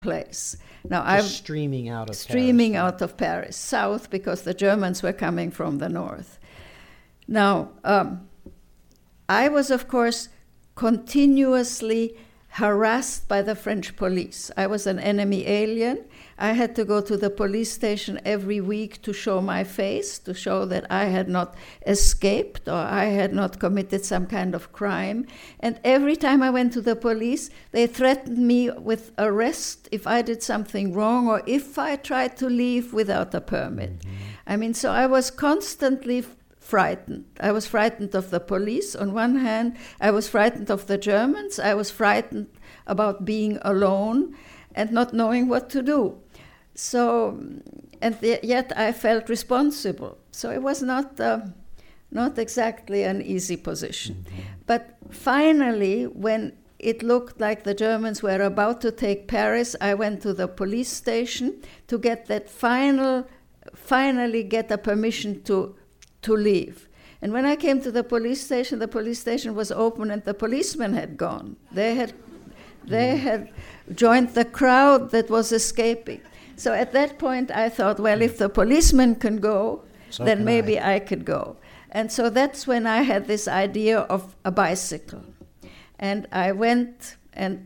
place. Now I'm streaming out of streaming Paris. out of Paris, south, because the Germans were coming from the north. Now, I was, of course, continuously harassed by the French police. I was an enemy alien. I had to go to the police station every week to show my face, to show that I had not escaped or I had not committed some kind of crime. And every time I went to the police, they threatened me with arrest if I did something wrong or if I tried to leave without a permit. Mm-hmm. I mean, so I was constantly frightened. I was frightened of the police on one hand. I was frightened of the Germans. I was frightened about being alone and not knowing what to do. So, yet I felt responsible. So it was not exactly an easy position. Mm-hmm. But finally, when it looked like the Germans were about to take Paris, I went to the police station to get that finally get a permission to leave. And when I came to the police station was open and the policemen had gone. They had joined the crowd that was escaping. So at that point I thought, well, if the policemen can go, so then maybe I could go. And so that's when I had this idea of a bicycle. And I went and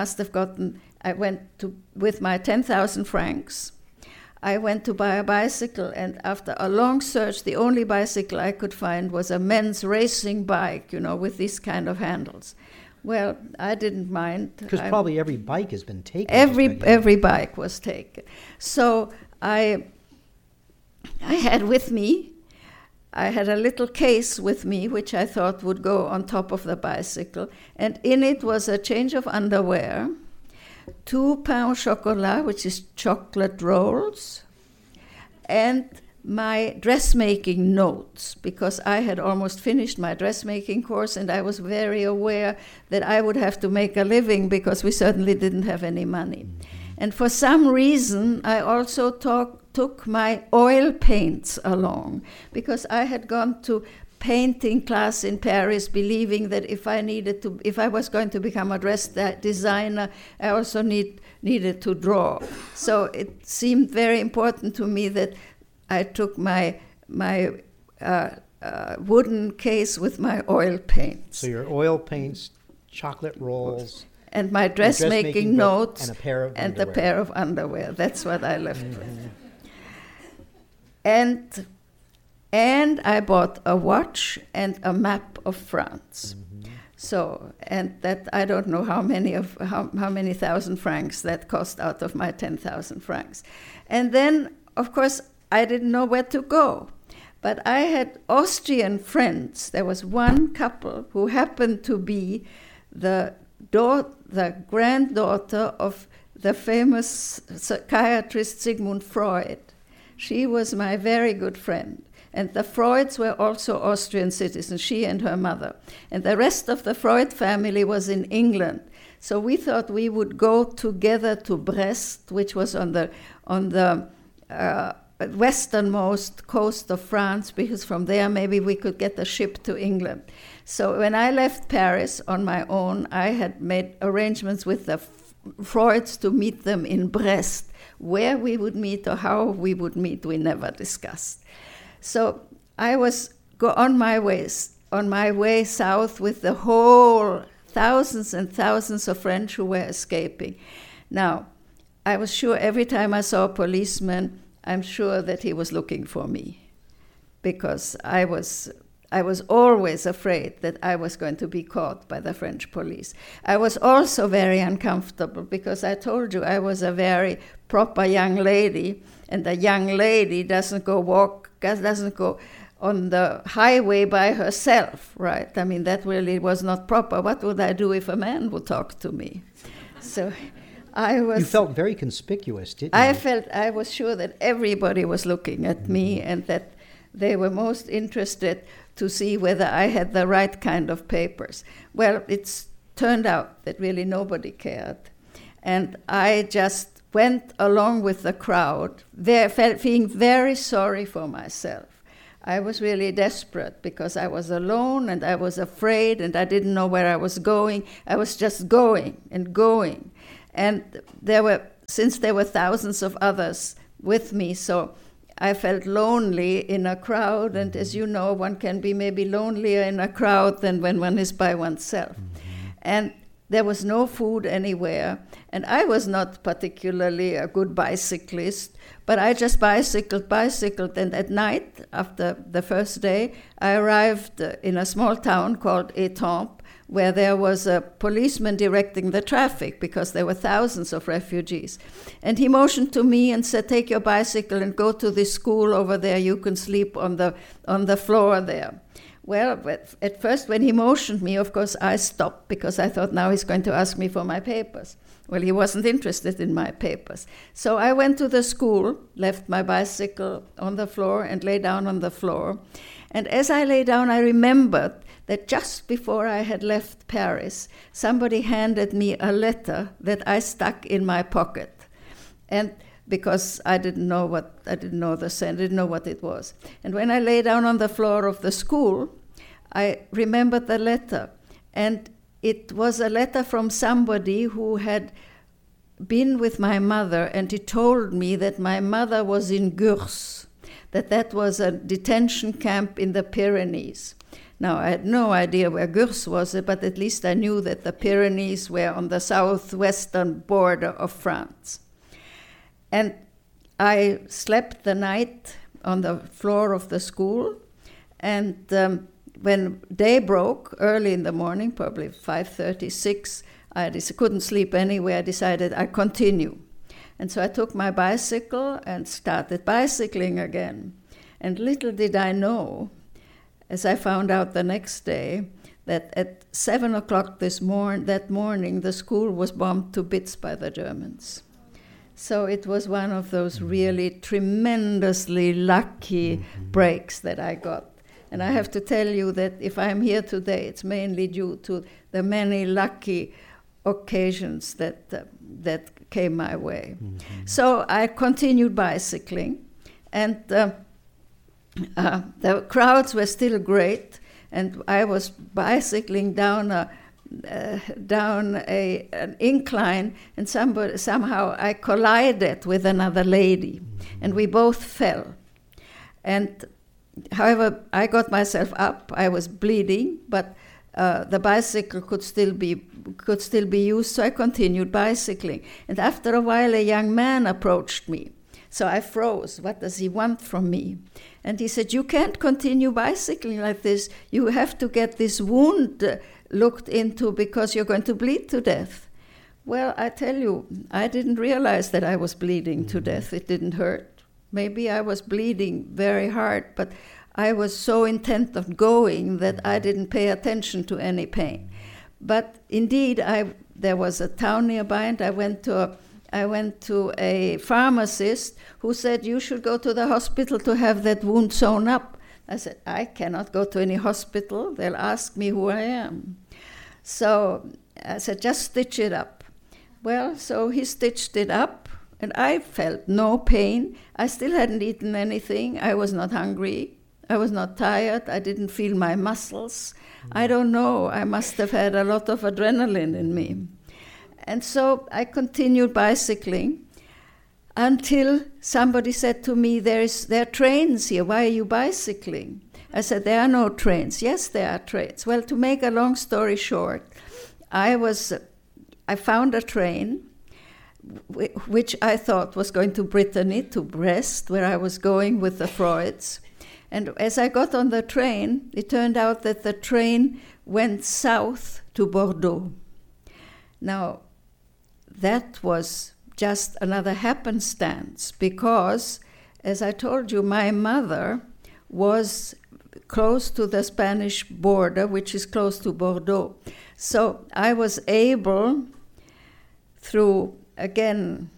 with my 10,000 francs, I went to buy a bicycle, and after a long search, the only bicycle I could find was a men's racing bike, with these kind of handles. Well, I didn't mind. Because probably every bike has been taken. Every bike was taken. So I had with me, I had a little case with me, which I thought would go on top of the bicycle, and in it was a change of underwear, 2 pain au chocolat, which is chocolate rolls, and my dressmaking notes, because I had almost finished my dressmaking course and I was very aware that I would have to make a living because we certainly didn't have any money. And for some reason, I also took my oil paints along, because I had gone to painting class in Paris, believing that if I was going to become a dress designer, I also needed to draw. So it seemed very important to me that I took my wooden case with my oil paints. So your oil paints, chocolate rolls, and my dressmaking notes, and a pair of underwear. That's what I left with. And I bought a watch and a map of France. Mm-hmm. So, and that I don't know how many 1,000 francs that cost out of my 10,000 francs. And then, of course, I didn't know where to go. But I had Austrian friends. There was one couple who happened to be the granddaughter of the famous psychiatrist Sigmund Freud. She was my very good friend. And the Freuds were also Austrian citizens, she and her mother. And the rest of the Freud family was in England. So we thought we would go together to Brest, which was on the westernmost coast of France, because from there maybe we could get a ship to England. So when I left Paris on my own, I had made arrangements with the Freuds to meet them in Brest. Where we would meet or how we would meet, we never discussed. So I was on my way south with the whole thousands and thousands of French who were escaping. Now, I was sure every time I saw a policeman, I'm sure that he was looking for me, because I was always afraid that I was going to be caught by the French police. I was also very uncomfortable because I told you I was a very proper young lady, and a young lady doesn't go on the highway by herself, right? I mean, that really was not proper. What would I do if a man would talk to me? So you felt very conspicuous, didn't you? I was sure that everybody was looking at me, and that they were most interested to see whether I had the right kind of papers. Well, it's turned out that really nobody cared. And I just went along with the crowd, feeling very sorry for myself. I was really desperate because I was alone and I was afraid and I didn't know where I was going. I was just going and going. And there were since there were thousands of others with me, so I felt lonely in a crowd, and as you know, one can be maybe lonelier in a crowd than when one is by oneself. And there was no food anywhere, and I was not particularly a good bicyclist, but I just bicycled, and at night, after the first day, I arrived in a small town called Étampes, where there was a policeman directing the traffic because there were thousands of refugees. And he motioned to me and said, take your bicycle and go to this school over there. You can sleep on the floor there. Well, at first when he motioned me, of course, I stopped because I thought now he's going to ask me for my papers. Well, he wasn't interested in my papers. So I went to the school, left my bicycle on the floor and lay down on the floor. And as I lay down, I remembered that just before I had left Paris, somebody handed me a letter that I stuck in my pocket. And because I didn't know what it was. And when I lay down on the floor of the school, I remembered the letter. And it was a letter from somebody who had been with my mother, and he told me that my mother was in Gurs, that was a detention camp in the Pyrenees. Now, I had no idea where Gurs was, but at least I knew that the Pyrenees were on the southwestern border of France. And I slept the night on the floor of the school, and when day broke, early in the morning, probably 5:36, I couldn't sleep anywhere. I decided I'd continue. And so I took my bicycle and started bicycling again. And little did I know, as I found out the next day, that at 7 o'clock that morning, the school was bombed to bits by the Germans. So it was one of those really tremendously lucky breaks that I got. And I have to tell you that if I'm here today, it's mainly due to the many lucky occasions that came my way. So I continued bicycling, and the crowds were still great, and I was bicycling down an incline, and somehow I collided with another lady, and we both fell. And however, I got myself up. I was bleeding, but the bicycle could still be used, so I continued bicycling. And after a while, a young man approached me. So I froze. What does he want from me? And he said, you can't continue bicycling like this. You have to get this wound looked into because you're going to bleed to death. Well, I tell you, I didn't realize that I was bleeding to death. It didn't hurt. Maybe I was bleeding very hard, but I was so intent on going that I didn't pay attention to any pain. But indeed, there was a town nearby, and I went to a pharmacist who said, you should go to the hospital to have that wound sewn up. I said, I cannot go to any hospital. They'll ask me who I am. So I said, just stitch it up. Well, so he stitched it up, and I felt no pain. I still hadn't eaten anything. I was not hungry. I was not tired. I didn't feel my muscles. I don't know. I must have had a lot of adrenaline in me. And so I continued bicycling until somebody said to me, there are trains here. Why are you bicycling? I said, there are no trains. Yes, there are trains. Well, to make a long story short, I found a train which I thought was going to Brittany, to Brest, where I was going with the Freuds. And as I got on the train, it turned out that the train went south to Bordeaux. Now, that was just another happenstance because, as I told you, my mother was close to the Spanish border, which is close to Bordeaux. So I was able, through, again,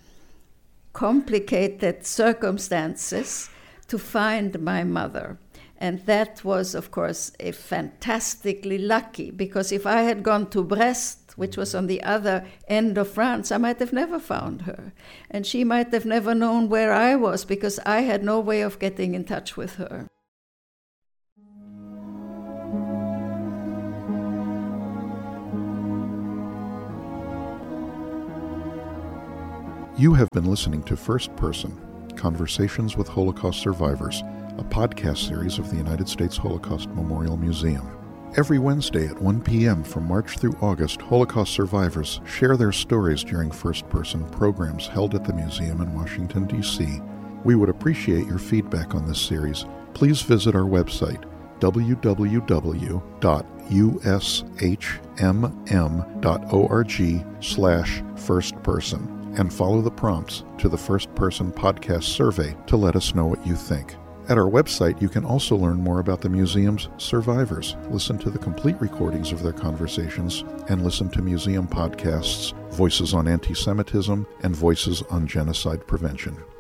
complicated circumstances, to find my mother. And that was, of course, a fantastically lucky, because if I had gone to Brest, which was on the other end of France, I might have never found her. And she might have never known where I was, because I had no way of getting in touch with her. You have been listening to First Person, Conversations with Holocaust Survivors, a podcast series of the United States Holocaust Memorial Museum. Every Wednesday at 1 p.m. from March through August, Holocaust survivors share their stories during first-person programs held at the museum in Washington, D.C. We would appreciate your feedback on this series. Please visit our website, www.ushmm.org/firstperson, and follow the prompts to the First Person Podcast Survey to let us know what you think. At our website, you can also learn more about the museum's survivors, listen to the complete recordings of their conversations, and listen to museum podcasts, Voices on Anti-Semitism and Voices on Genocide Prevention.